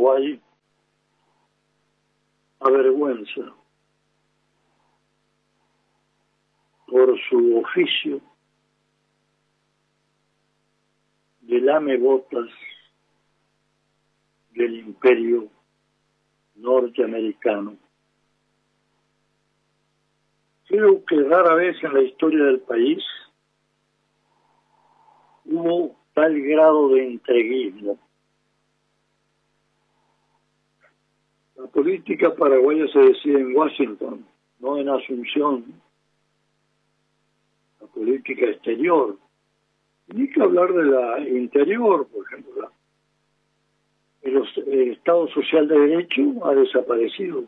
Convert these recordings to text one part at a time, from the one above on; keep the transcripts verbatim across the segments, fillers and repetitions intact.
Paraguay avergüenza por su oficio de lamebotas del imperio norteamericano. Creo que rara vez en la historia del país hubo tal grado de entreguismo. La política paraguaya se decide en Washington, no en Asunción. La política exterior. Ni que hablar de la interior, por ejemplo. El, el Estado Social de Derecho ha desaparecido.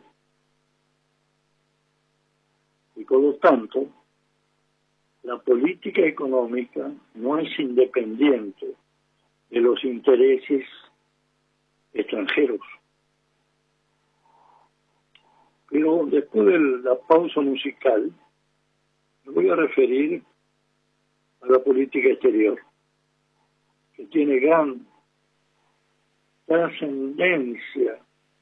Y por lo tanto, la política económica no es independiente de los intereses extranjeros. Pero después de la pausa musical, me voy a referir a la política exterior, que tiene gran trascendencia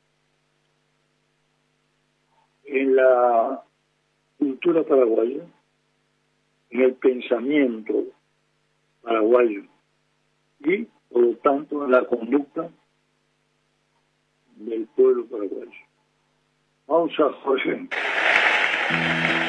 en la cultura paraguaya, en el pensamiento paraguayo y, por lo tanto, en la conducta del pueblo paraguayo. Vamos a Jorge.